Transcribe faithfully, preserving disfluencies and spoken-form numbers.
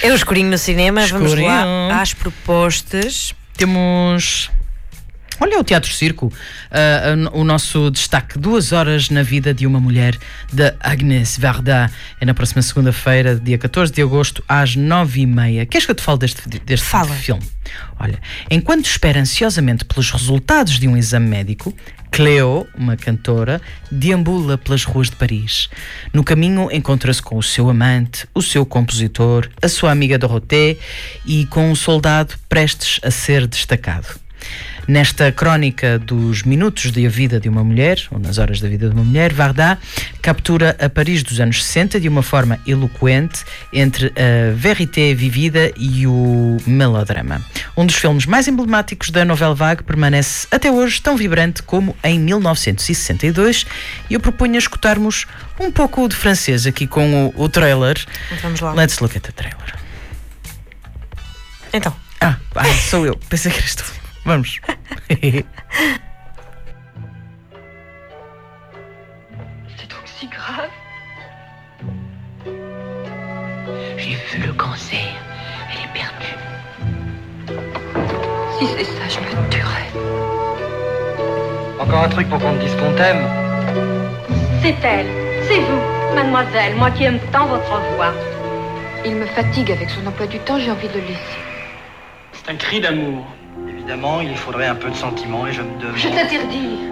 É o escurinho no cinema. Escurinho. Vamos lá às propostas. Temos... Olha o Teatro Circo, uh, uh, o nosso destaque, duas horas na vida de uma mulher, de Agnès Varda. É na próxima segunda-feira, dia catorze de agosto, às nove e meia. Queres que eu te fale deste, deste Fala. filme? Olha, enquanto espera ansiosamente pelos resultados de um exame médico, Cléo, uma cantora, deambula pelas ruas de Paris. No caminho encontra-se com o seu amante, o seu compositor, a sua amiga Dorothée e com um soldado prestes a ser destacado. Nesta crónica dos minutos da vida de uma mulher, ou nas horas da vida de uma mulher, Varda captura a Paris dos anos sessenta de uma forma eloquente entre a vérité vivida e o melodrama. Um dos filmes mais emblemáticos da Nouvelle Vague permanece até hoje tão vibrante como em mil novecentos e sessenta e dois, e eu proponho a escutarmos um pouco de francês aqui com o, o trailer. Vamos lá. Let's look at the trailer. Então. Ah, ah sou eu. Pensei que eras tu. Vamos. C'est donc si grave. J'ai vu le cancer. Elle est perdue. Si c'est ça, je me tuerais. Encore un truc pour qu'on te dise qu'on t'aime. C'est elle, c'est vous, mademoiselle, moi qui aime tant votre voix. Il me fatigue avec son emploi du temps, j'ai envie de le laisser. C'est un cri d'amour. Évidemment, il faudrait un peu de sentiment et je me demande... Je t'interdis.